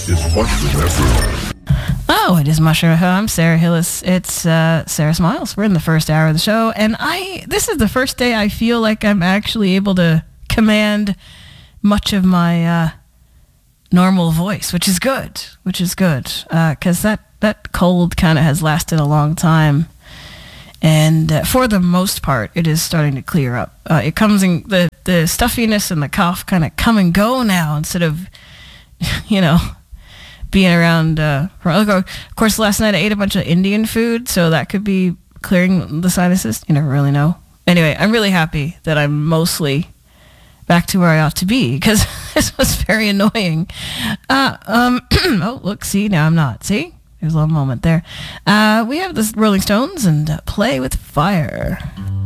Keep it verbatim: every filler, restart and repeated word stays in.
It's Mushroom Everywhere. Oh, it is Mushroom. I'm Sarah Hillis. It's uh, Sarah Smiles. We're in the first hour of the show, and I. This is the first day I feel like I'm actually able to command much of my uh, normal voice, which is good. Which is good, because uh, that that cold kind of has lasted a long time, and uh, for the most part, it is starting to clear up. Uh, it comes in the the stuffiness and the cough kind of come and go now instead of, you know. being around, uh, of course, last night I ate a bunch of Indian food, so that could be clearing the sinuses. You never really know. Anyway, I'm really happy that I'm mostly back to where I ought to be, because this was very annoying. Uh, um, oh, look, see, now I'm not. See? There's a little moment there. Uh, we have the Rolling Stones and uh, Play with Fire.